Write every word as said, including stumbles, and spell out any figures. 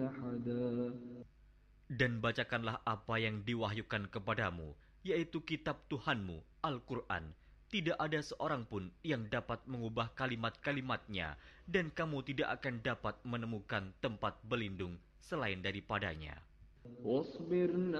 Dan bacakanlah apa yang diwahyukan kepadamu, yaitu kitab Tuhanmu, Al-Quran. Tidak ada seorang pun yang dapat mengubah kalimat-kalimatnya, dan kamu tidak akan dapat menemukan tempat berlindung selain daripadanya.